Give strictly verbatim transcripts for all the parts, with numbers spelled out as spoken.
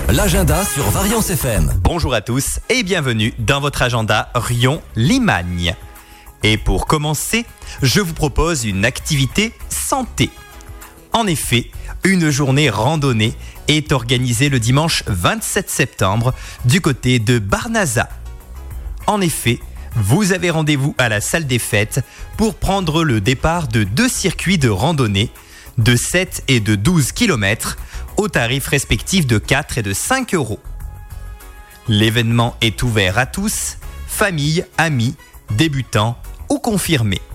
L'agenda sur Variance F M. Bonjour à tous et bienvenue dans votre agenda Riom-Limagne. Et pour commencer, je vous propose une activité santé. En effet, une journée randonnée est organisée le dimanche vingt-sept septembre du côté de Barnaza. En effet, vous avez rendez-vous à la salle des fêtes pour prendre le départ de deux circuits de randonnée de sept et de douze kilomètres aux tarifs respectifs de quatre et de cinq euros. L'événement est ouvert à tous, familles, amis, débutants ou confirmés.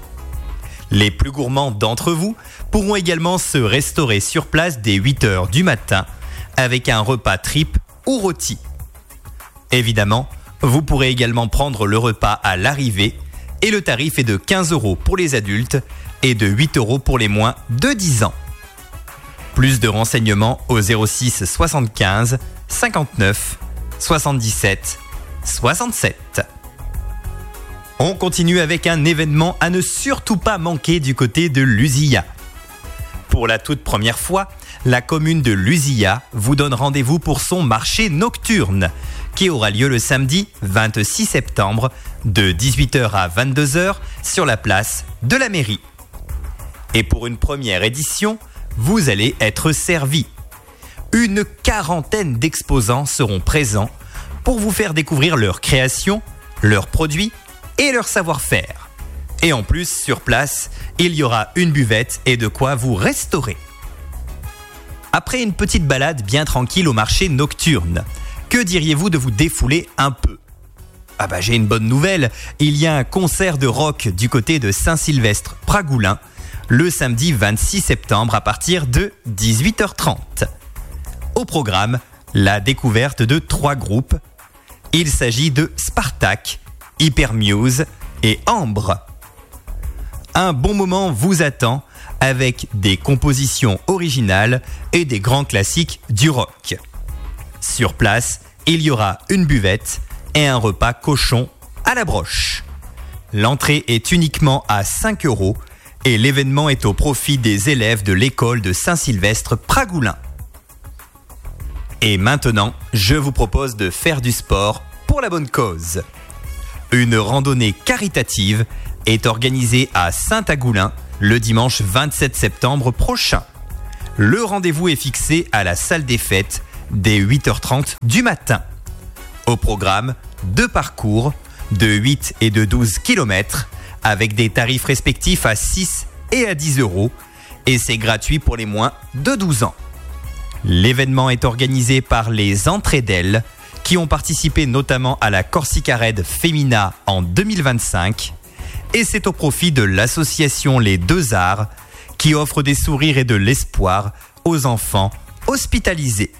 Les plus gourmands d'entre vous pourront également se restaurer sur place dès huit heures du matin avec un repas tripes ou rôti. Évidemment, vous pourrez également prendre le repas à l'arrivée et le tarif est de quinze euros pour les adultes et de huit euros pour les moins de dix ans. Plus de renseignements au zéro six soixante-quinze cinquante-neuf soixante-dix-sept soixante-sept. On continue avec un événement à ne surtout pas manquer du côté de Luziya. Pour la toute première fois, la commune de Luziya vous donne rendez-vous pour son marché nocturne qui aura lieu le samedi vingt-six septembre de dix-huit heures à vingt-deux heures sur la place de la mairie. Et pour une première édition, vous allez être servi. Une quarantaine d'exposants seront présents pour vous faire découvrir leurs créations, leurs produits et leur savoir-faire. Et en plus, sur place, il y aura une buvette et de quoi vous restaurer. Après une petite balade bien tranquille au marché nocturne, que diriez-vous de vous défouler un peu ? Ah bah j'ai une bonne nouvelle, il y a un concert de rock du côté de Saint-Sylvestre-Pragoulin le samedi vingt-six septembre à partir de dix-huit heures trente. Au programme, la découverte de trois groupes. Il s'agit de Spartak, Hypermuse et Ambre. Un bon moment vous attend avec des compositions originales et des grands classiques du rock. Sur place, il y aura une buvette et un repas cochon à la broche. L'entrée est uniquement à cinq euros et l'événement est au profit des élèves de l'école de Saint-Sylvestre-Pragoulin. Et maintenant, je vous propose de faire du sport pour la bonne cause. Une randonnée caritative est organisée à Saint-Agoulin le dimanche vingt-sept septembre prochain. Le rendez-vous est fixé à la salle des fêtes dès huit heures trente du matin. Au programme, deux parcours de huit et de douze kilomètres avec des tarifs respectifs à six et à dix euros et c'est gratuit pour les moins de douze ans. L'événement est organisé par les Entraidelles qui ont participé notamment à la Corsica Raid Femina en deux mille vingt-cinq et c'est au profit de l'association Les Deux Arts qui offre des sourires et de l'espoir aux enfants hospitalisés.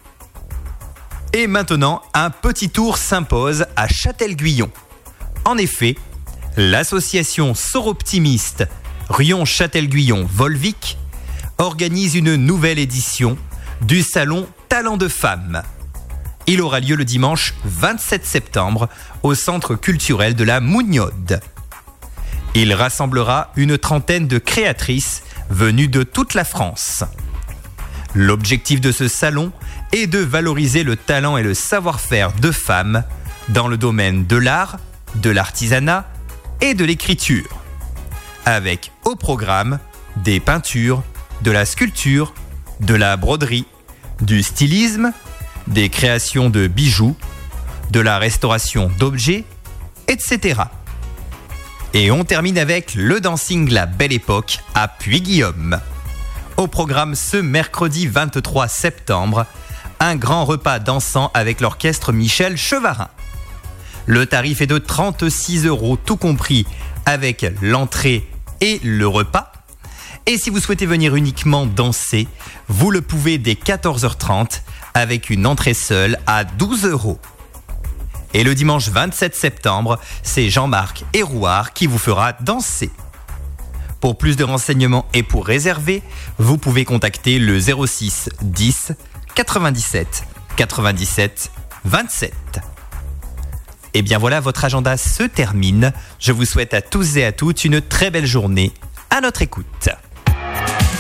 Et maintenant, un petit tour s'impose à Châtel-Guyon. En effet, l'association Soroptimiste Riom-Châtel-Guyon-Volvic organise une nouvelle édition du salon Talent de Femmes. Il aura lieu le dimanche vingt-sept septembre au centre culturel de la Mougnode. Il rassemblera une trentaine de créatrices venues de toute la France. L'objectif de ce salon est de valoriser le talent et le savoir-faire de femmes dans le domaine de l'art, de l'artisanat et de l'écriture. Avec au programme des peintures, de la sculpture, de la broderie, du stylisme, des créations de bijoux, de la restauration d'objets, et cetera. Et on termine avec le dancing La Belle Époque à Puy-Guillaume. Au programme ce mercredi vingt-trois septembre, un grand repas dansant avec l'orchestre Michel Chevarin. Le tarif est de trente-six euros tout compris avec l'entrée et le repas. Et si vous souhaitez venir uniquement danser, vous le pouvez dès quatorze heures trente avec une entrée seule à douze euros. Et le dimanche vingt-sept septembre, c'est Jean-Marc Hérouard qui vous fera danser. Pour plus de renseignements et pour réserver, vous pouvez contacter le zéro six dix quatre-vingt-dix-sept quatre-vingt-dix-sept vingt-sept. Et bien voilà, votre agenda se termine. Je vous souhaite à tous et à toutes une très belle journée. À notre écoute.